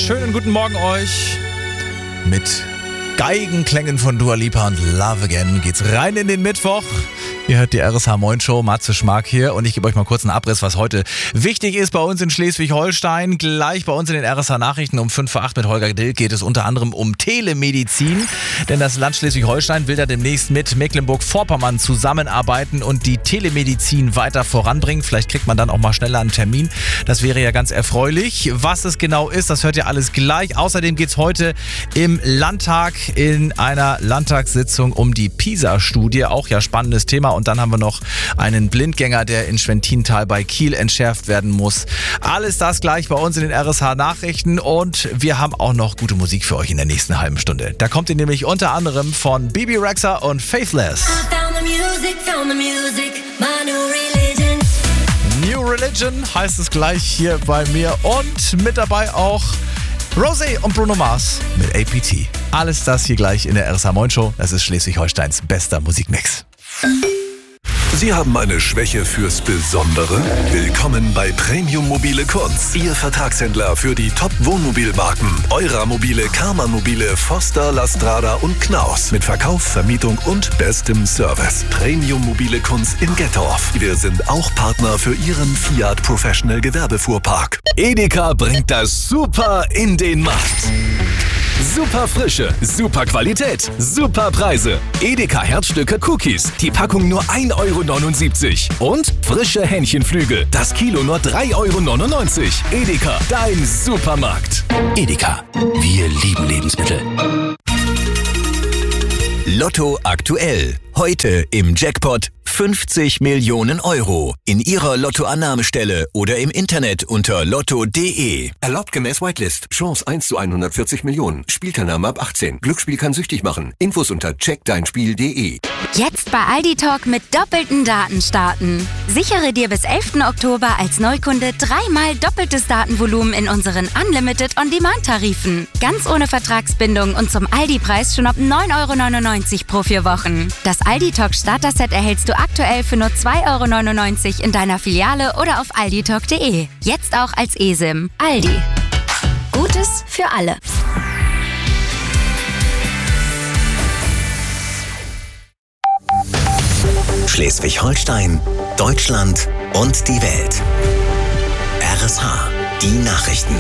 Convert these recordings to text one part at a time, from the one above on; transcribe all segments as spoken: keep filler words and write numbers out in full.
schönen guten Morgen euch. Mit Geigenklängen von Dua Lipa und Love Again geht's rein in den Mittwoch. Ihr hört die R S H Moin Show, Matze Schmark hier und ich gebe euch mal kurz einen Abriss, was heute wichtig ist bei uns in Schleswig-Holstein. Gleich bei uns in den R S H Nachrichten um fünf vor acht mit Holger Dilk geht es unter anderem um Telemedizin, denn das Land Schleswig-Holstein will da demnächst mit Mecklenburg-Vorpommern zusammenarbeiten und die Telemedizin weiter voranbringen. Vielleicht kriegt man dann auch mal schneller einen Termin, das wäre ja ganz erfreulich. Was es genau ist, das hört ihr alles gleich. Außerdem geht es heute im Landtag in einer Landtagssitzung um die PISA-Studie, auch ja spannendes Thema. Und dann haben wir noch einen Blindgänger, der in Schwentintal bei Kiel entschärft werden muss. Alles das gleich bei uns in den R S H Nachrichten und wir haben auch noch gute Musik für euch in der nächsten halben Stunde. Da kommt ihr nämlich unter anderem von Bebe Rexha und Faithless. New Religion heißt es gleich hier bei mir und mit dabei auch Rosé und Bruno Mars mit A P T. Alles das hier gleich in der R S H Moin Show. Das ist Schleswig-Holsteins bester Musikmix. Sie haben eine Schwäche fürs Besondere? Willkommen bei Premium Mobile Kunz, Ihr Vertragshändler für die Top-Wohnmobilmarken Eura Mobile, Karmann Mobile, Foster, Lastrada und Knaus. Mit Verkauf, Vermietung und bestem Service. Premium Mobile Kunz in Gettorf. Wir sind auch Partner für Ihren Fiat Professional Gewerbefuhrpark. Edeka bringt das Super in den Markt. Super Frische, super Qualität, super Preise. Edeka Herzstücke Cookies, die Packung nur ein Euro neunundsiebzig. Und frische Hähnchenflügel, das Kilo nur drei Euro neunundneunzig. Edeka, dein Supermarkt. Edeka, wir lieben Lebensmittel. Lotto aktuell. Heute im Jackpot fünfzig Millionen Euro. In Ihrer Lottoannahmestelle oder im Internet unter lotto punkt de. Erlaubt gemäß Whitelist. Chance eins zu hundertvierzig Millionen. Spielteilnahme ab achtzehn. Glücksspiel kann süchtig machen. Infos unter check dein spiel punkt de. Jetzt bei Aldi Talk mit doppelten Daten starten. Sichere dir bis elften Oktober als Neukunde dreimal doppeltes Datenvolumen in unseren Unlimited On-Demand-Tarifen. Ganz ohne Vertragsbindung und zum Aldi-Preis schon ab neun Euro neunundneunzig pro vier Wochen. Das Aldi Talk Starter-Set erhältst du aktuell für nur zwei Euro neunundneunzig in deiner Filiale oder auf aldi talk punkt de. Jetzt auch als eSIM. Aldi. Gutes für alle. Schleswig-Holstein, Deutschland und die Welt. R S H, die Nachrichten.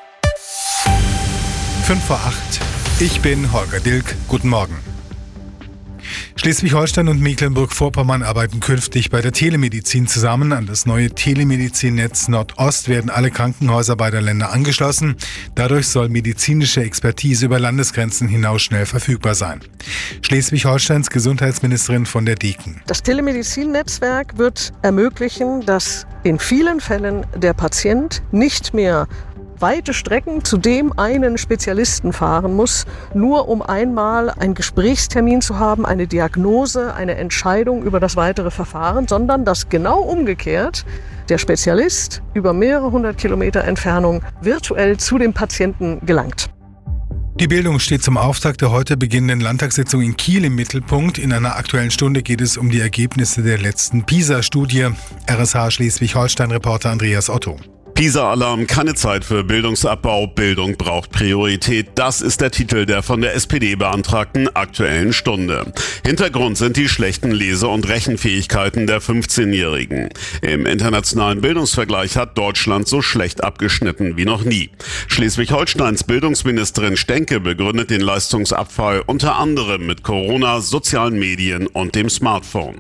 fünf vor acht. Ich bin Holger Dilk. Guten Morgen. Schleswig-Holstein und Mecklenburg-Vorpommern arbeiten künftig bei der Telemedizin zusammen. An das neue Telemedizinnetz Nordost werden alle Krankenhäuser beider Länder angeschlossen. Dadurch soll medizinische Expertise über Landesgrenzen hinaus schnell verfügbar sein. Schleswig-Holsteins Gesundheitsministerin von der Deken. Das Telemedizinnetzwerk wird ermöglichen, dass in vielen Fällen der Patient nicht mehr weite Strecken zu dem einen Spezialisten fahren muss, nur um einmal einen Gesprächstermin zu haben, eine Diagnose, eine Entscheidung über das weitere Verfahren, sondern dass genau umgekehrt der Spezialist über mehrere hundert Kilometer Entfernung virtuell zu dem Patienten gelangt. Die Bildung steht zum Auftakt der heute beginnenden Landtagssitzung in Kiel im Mittelpunkt. In einer Aktuellen Stunde geht es um die Ergebnisse der letzten PISA-Studie. R S H Schleswig-Holstein-Reporter Andreas Otto. PISA-Alarm, keine Zeit für Bildungsabbau, Bildung braucht Priorität. Das ist der Titel der von der S P D beantragten Aktuellen Stunde. Hintergrund sind die schlechten Lese- und Rechenfähigkeiten der fünfzehnjährigen. Im internationalen Bildungsvergleich hat Deutschland so schlecht abgeschnitten wie noch nie. Schleswig-Holsteins Bildungsministerin Stenke begründet den Leistungsabfall unter anderem mit Corona, sozialen Medien und dem Smartphone.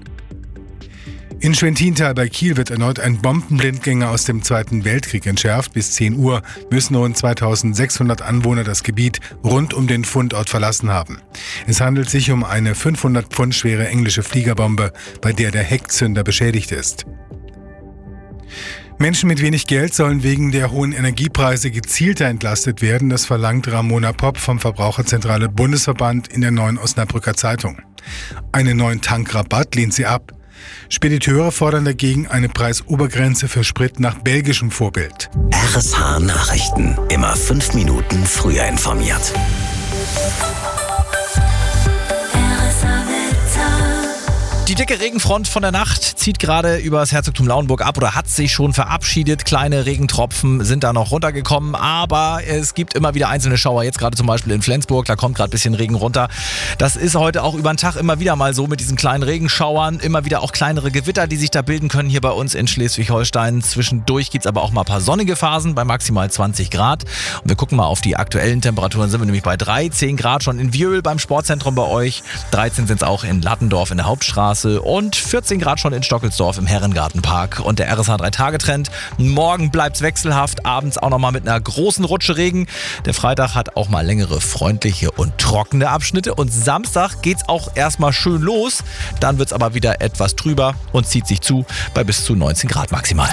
In Schwentintal bei Kiel wird erneut ein Bombenblindgänger aus dem Zweiten Weltkrieg entschärft. Bis zehn Uhr müssen rund zweitausendsechshundert Anwohner das Gebiet rund um den Fundort verlassen haben. Es handelt sich um eine fünfhundert Pfund schwere englische Fliegerbombe, bei der der Heckzünder beschädigt ist. Menschen mit wenig Geld sollen wegen der hohen Energiepreise gezielter entlastet werden. Das verlangt Ramona Popp vom Verbraucherzentrale Bundesverband in der Neuen Osnabrücker Zeitung. Einen neuen Tankrabatt lehnt sie ab. Spediteure fordern dagegen eine Preisobergrenze für Sprit nach belgischem Vorbild. R S H Nachrichten. Immer fünf Minuten früher informiert. Die dicke Regenfront von der Nacht zieht gerade über das Herzogtum Lauenburg ab oder hat sich schon verabschiedet. Kleine Regentropfen sind da noch runtergekommen, aber es gibt immer wieder einzelne Schauer. Jetzt gerade zum Beispiel in Flensburg, da kommt gerade ein bisschen Regen runter. Das ist heute auch über den Tag immer wieder mal so mit diesen kleinen Regenschauern. Immer wieder auch kleinere Gewitter, die sich da bilden können hier bei uns in Schleswig-Holstein. Zwischendurch gibt es aber auch mal ein paar sonnige Phasen bei maximal zwanzig Grad. Und wir gucken mal auf die aktuellen Temperaturen. Sind wir nämlich bei dreizehn Grad schon in Wiehl beim Sportzentrum bei euch. dreizehn sind es auch in Lattendorf in der Hauptstraße und vierzehn Grad schon in Stockelsdorf im Herrengartenpark. Und der R S H drei Tage Trend. Morgen bleibt es wechselhaft, abends auch nochmal mit einer großen Rutsche Regen. Der Freitag hat auch mal längere, freundliche und trockene Abschnitte. Und Samstag geht's auch erstmal schön los. Dann wird es aber wieder etwas trüber und zieht sich zu bei bis zu neunzehn Grad maximal.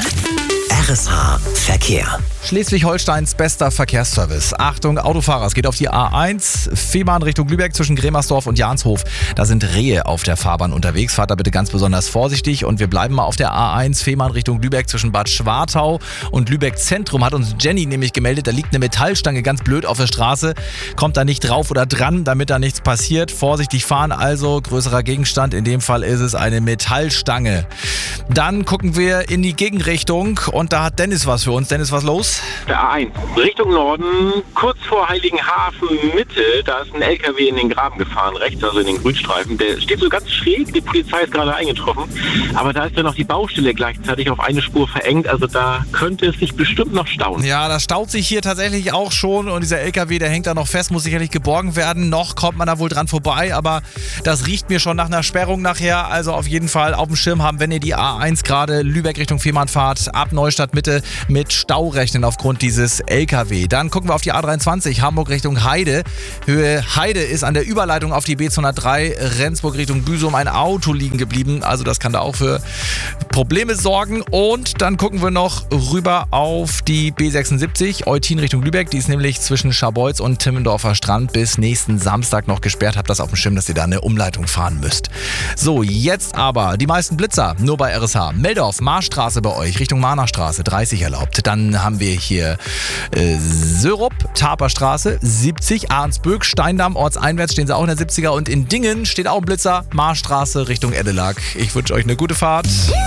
R S H Verkehr. Schleswig-Holsteins bester Verkehrsservice. Achtung, Autofahrer, es geht auf die A eins, Fehmarn Richtung Lübeck zwischen Gremersdorf und Janshof. Da sind Rehe auf der Fahrbahn unterwegs. Fahrt da bitte ganz besonders vorsichtig. Und wir bleiben mal auf der A eins, Fehmarn Richtung Lübeck zwischen Bad Schwartau und Lübeck Zentrum. Hat uns Jenny nämlich gemeldet, da liegt eine Metallstange ganz blöd auf der Straße. Kommt da nicht drauf oder dran, damit da nichts passiert. Vorsichtig fahren also, größerer Gegenstand. In dem Fall ist es eine Metallstange. Dann gucken wir in die Gegenrichtung und da hat Dennis was für uns. Dennis, was los? Der A eins, Richtung Norden, kurz vor Heiligenhafen Mitte, da ist ein L K W in den Graben gefahren, rechts, also in den Grünstreifen. Der steht so ganz schräg, die Polizei ist gerade eingetroffen, aber da ist dann noch die Baustelle gleichzeitig auf eine Spur verengt, also da könnte es sich bestimmt noch stauen. Ja, das staut sich hier tatsächlich auch schon und dieser L K W, der hängt da noch fest, muss sicherlich geborgen werden. Noch kommt man da wohl dran vorbei, aber das riecht mir schon nach einer Sperrung nachher, also auf jeden Fall auf dem Schirm haben, wenn ihr die A eins gerade Lübeck Richtung Fehmarn fahrt, ab Neustadt Mitte mit Stau rechnen aufgrund dieses L K W. Dann gucken wir auf die A dreiundzwanzig, Hamburg Richtung Heide. Höhe Heide ist an der Überleitung auf die B zweihundertdrei, Rendsburg Richtung Büsum ein Auto liegen geblieben. Also das kann da auch für Probleme sorgen. Und dann gucken wir noch rüber auf die B sechsundsiebzig, Eutin Richtung Lübeck. Die ist nämlich zwischen Scharbeutz und Timmendorfer Strand bis nächsten Samstag noch gesperrt. Habt das auf dem Schirm, dass ihr da eine Umleitung fahren müsst. So, jetzt aber die meisten Blitzer nur bei R S H. Meldorf, Marstraße bei euch, Richtung Mahnerstraße, dreißig erlaubt. Dann haben wir hier äh, Sörup, Taperstraße, siebzig, Arnsböck, Steindamm, ortseinwärts stehen sie auch in der siebziger und in Dingen steht auch ein Blitzer, Marstraße Richtung Eddelag. Ich wünsche euch eine gute Fahrt.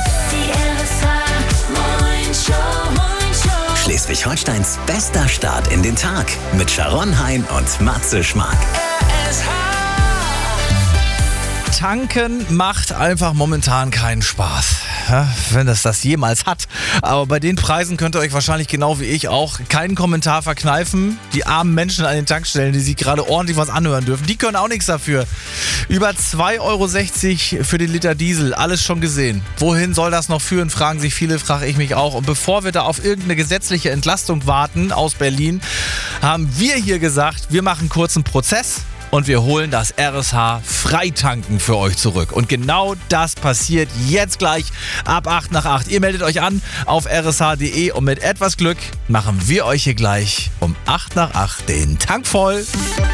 Schleswig-Holsteins bester Start in den Tag mit Sharon Hein und Matze Schmark. Tanken macht einfach momentan keinen Spaß, ja, wenn das das jemals hat. Aber bei den Preisen könnt ihr euch wahrscheinlich genau wie ich auch keinen Kommentar verkneifen. Die armen Menschen an den Tankstellen, die sich gerade ordentlich was anhören dürfen, die können auch nichts dafür. Über zwei Euro sechzig für den Liter Diesel, alles schon gesehen. Wohin soll das noch führen, fragen sich viele, frage ich mich auch. Und bevor wir da auf irgendeine gesetzliche Entlastung warten aus Berlin, haben wir hier gesagt, wir machen kurz einen Prozess. Und wir holen das R S H Freitanken für euch zurück. Und genau das passiert jetzt gleich ab acht nach acht. Ihr meldet euch an auf r s h punkt d e und mit etwas Glück machen wir euch hier gleich um acht nach acht den Tank voll.